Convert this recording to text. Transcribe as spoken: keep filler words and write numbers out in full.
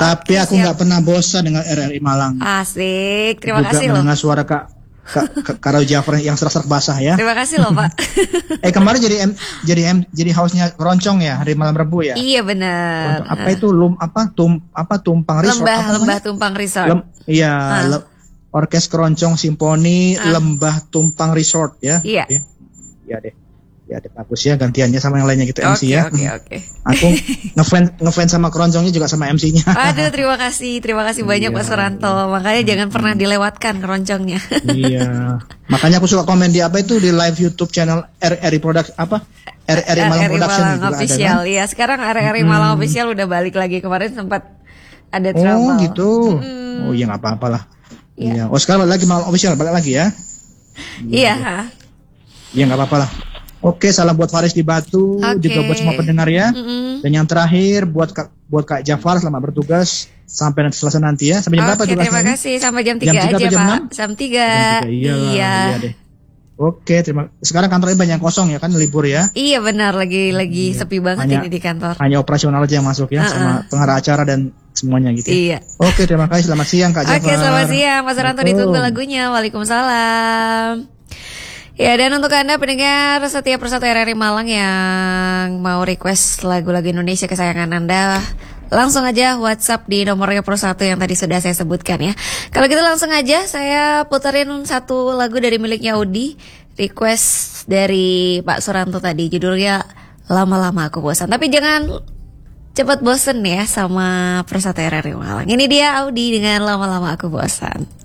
Tapi Oke, aku siap. nggak pernah bosan dengan R R I Malang. Asik, terima Juga kasih loh. mendengar suara Kak Kak Kak Karo Jafar yang serak-serak basah ya. Terima kasih loh Pak. Eh kemarin jadi M, jadi M, jadi house-nya Keroncong ya hari malam Rebu ya. Iya benar. Keroncong. Apa itu lum apa tum apa tumpang resort Lembah apa Lembah namanya? Tumpang Resort. Lem, iya, Ah. le- Orkes Keroncong Simponi Ah. Lembah Tumpang Resort ya. Iya. Ya, ya deh. Ya deh bagus ya gantiannya sama yang lainnya gitu M C Oke ya. oke oke. Aku ngefans ngefans sama Keroncongnya juga sama M C-nya. Aduh terima kasih, terima kasih banyak Iya, Pak Suranto. Makanya jangan pernah dilewatkan keroncongnya. Iya. Makanya aku suka komen di apa itu di live YouTube channel R R I Product apa? R R I Malang R R I Production Malang juga ada Official. kan? Iya, sekarang R R I Malang Official udah balik lagi. Kemarin sempat ada Oh trouble. gitu. Mm. Oh iya nggak apa-apa lah. Iya. Iya. Oh sekarang balik lagi Malang Official balik lagi ya? Iya. Iya nggak apa-apa lah. Oke, salam buat Faris di Batu, Oke. juga buat semua pendengar ya. Mm-mm. Dan yang terakhir buat Kak, buat Kak Jafar selamat bertugas sampai nanti selesai nanti ya. Sampai jam berapa Oke, tugasnya terima ini? kasih. Sampai jam Jam tiga tiga aja, atau jam Pak. enam? Jam tiga. Jam tiga, iya, Iya. iya deh. Oke, terima. Sekarang kantornya banyak yang kosong ya kan libur ya. Iya benar, lagi lagi sepi banget Hanya- ini di kantor. Hanya operasional aja yang masuk ya Uh-uh. sama pengarah acara dan semuanya gitu. Ya. Iya. Oke, terima kasih. Selamat siang Kak Jafar. Oke, selamat siang Mas Suranto, ditunggu lagunya. Waalaikumsalam. Ya, dan untuk Anda pendengar setiap persatu R R I Malang yang mau request lagu-lagu Indonesia kesayangan Anda, langsung aja WhatsApp di nomornya Pro satu yang tadi sudah saya sebutkan ya. Kalau gitu langsung aja saya puterin satu lagu dari miliknya Audi, request dari Pak Suranto tadi, judulnya Lama-Lama Aku Bosan. Tapi jangan cepat bosen ya sama Pro satu R R I Malang. Ini dia Audi dengan Lama-Lama Aku Bosan.